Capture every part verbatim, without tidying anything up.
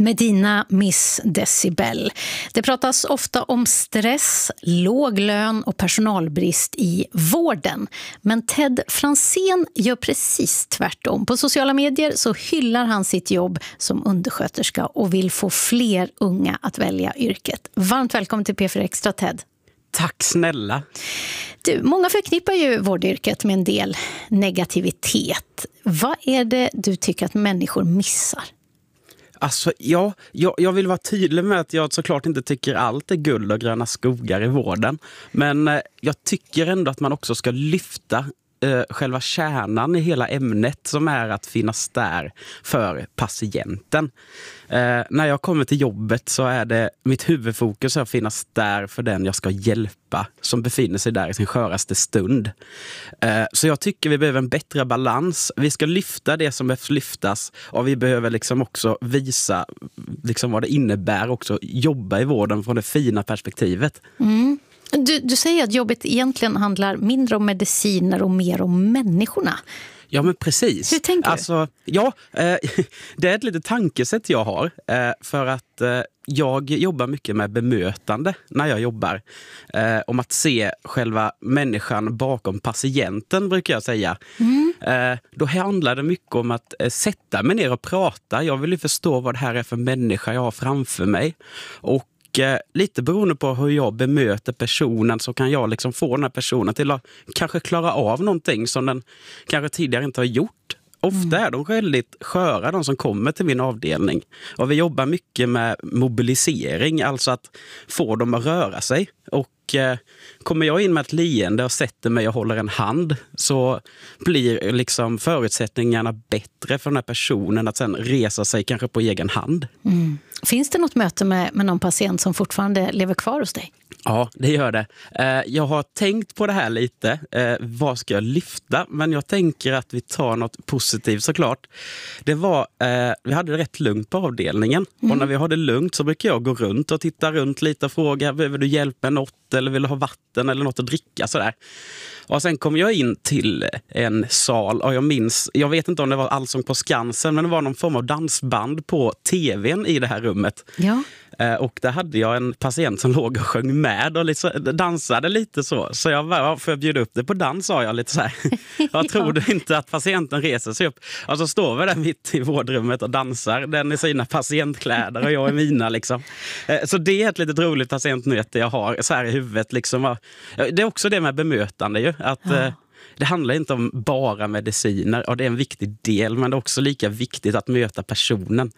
Medina Miss Decibel. Det pratas ofta om stress, låg lön och personalbrist i vården. Men Ted Franzén gör precis tvärtom. På sociala medier så hyllar han sitt jobb som undersköterska och vill få fler unga att välja yrket. Varmt välkommen till P fyra Extra, Ted. Tack snälla. Du, många förknippar ju vårdyrket med en del negativitet. Vad är det du tycker att människor missar? Alltså, ja, jag, jag vill vara tydlig med att jag såklart inte tycker allt är guld och gröna skogar i vården. Men eh, jag tycker ändå att man också ska lyfta eh, själva kärnan i hela ämnet, som är att finnas där för patienten. Eh, när jag kommer till jobbet så är det mitt huvudfokus att finnas där för den jag ska hjälpa, som befinner sig där i sin sköraste stund. Eh, så jag tycker vi behöver en bättre balans. Vi ska lyfta det som behövs lyftas, och vi behöver liksom också visa liksom vad det innebär också jobba i vården från det fina perspektivet. Mm. Du, du säger att jobbet egentligen handlar mindre om mediciner och mer om människorna. Ja, men precis. Hur tänker du? Alltså, ja, eh, det är ett litet tankesätt jag har. Eh, för att eh, jag jobbar mycket med bemötande när jag jobbar. Eh, om att se själva människan bakom patienten, brukar jag säga. Mm. Eh, då handlar det mycket om att eh, sätta mig ner och prata. Jag vill ju förstå vad det här är för människa jag har framför mig. Och lite beroende på hur jag bemöter personen så kan jag liksom få den här personen till att kanske klara av någonting som den kanske tidigare inte har gjort. Ofta är de väldigt sköra, de som kommer till min avdelning. Och vi jobbar mycket med mobilisering, alltså att få dem att röra sig. Och eh, kommer jag in med ett leende och sätter mig och håller en hand, så blir liksom förutsättningarna bättre för den här personen att sen resa sig kanske på egen hand. Mm. Finns det något möte med, med någon patient som fortfarande lever kvar hos dig? Ja, det gör det. Jag har tänkt på det här lite. Vad ska jag lyfta? Men jag tänker att vi tar något positivt såklart. Det var, vi hade det rätt lugnt på avdelningen. Mm. Och när vi har det lugnt så brukar jag gå runt och titta runt lite och fråga: behöver du hjälp med något? Eller vill du ha vatten eller något att dricka? Sådär. Och sen kom jag in till en sal och jag minns, jag vet inte om det var Allsång på Skansen, men det var någon form av dansband på tvn i det här rummet. Ja. Och där hade jag en patient som låg och sjöng med och lite, dansade lite så. Så jag var, för att bjuda upp det på dans, sa jag lite så här. Jag trodde ja. inte att patienten reser sig upp. Och så står vi där mitt i vårdrummet och dansar. Den i sina patientkläder och jag i mina liksom. Så det är ett lite roligt patientmöte jag har så här i huvudet liksom. Det är också det med bemötande ju. Att ja. Det handlar inte om bara mediciner, och det är en viktig del, men det är också lika viktigt att möta personen.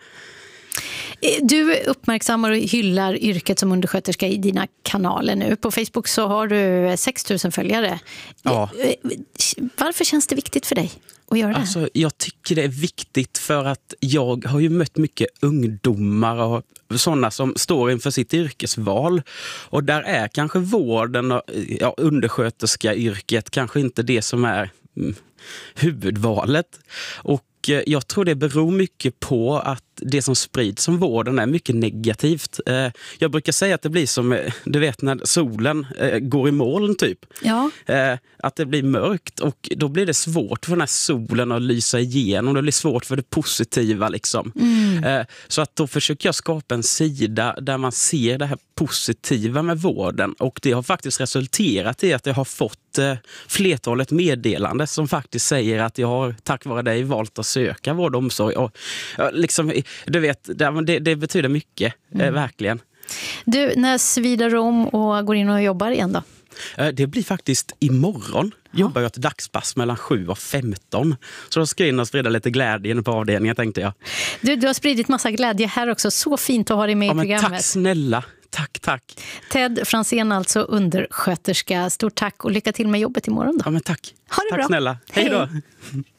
Du uppmärksammar och hyllar yrket som undersköterska i dina kanaler nu. På Facebook så har du sex tusen följare. Ja. Varför känns det viktigt för dig att göra det? Alltså, jag tycker det är viktigt för att jag har ju mött mycket ungdomar och sådana som står inför sitt yrkesval. Och där är kanske vården och ja, undersköterska-yrket kanske inte det som är mm, huvudvalet. Och jag tror det beror mycket på att det som sprids som vården är mycket negativt. Jag brukar säga att det blir som, du vet, när solen går i moln typ. Ja. Att det blir mörkt, och då blir det svårt för den här solen att lysa igenom. Det blir svårt för det positiva liksom. Mm. Så att då försöker jag skapa en sida där man ser det här positiva med vården. Och det har faktiskt resulterat i att jag har fått flertalet meddelande som faktiskt säger att jag har tack vare dig valt att söka vård och omsorg. Och liksom, du vet, det, det betyder mycket, mm. eh, verkligen. Du, när svider om och går in och jobbar igen då? Det blir faktiskt imorgon. Ja. Jobbar jag ett dagspass mellan sju och femton. Så då ska jag in och sprida lite glädje på avdelningen, tänkte jag. Du, du har spridit massa glädje här också. Så fint att ha dig med ja, i programmet. Tack snälla. Tack, tack. Ted Franzén, alltså undersköterska. Stort tack och lycka till med jobbet imorgon då. Ja, men tack. Ha det tack bra. Snälla. Hej då. Hej.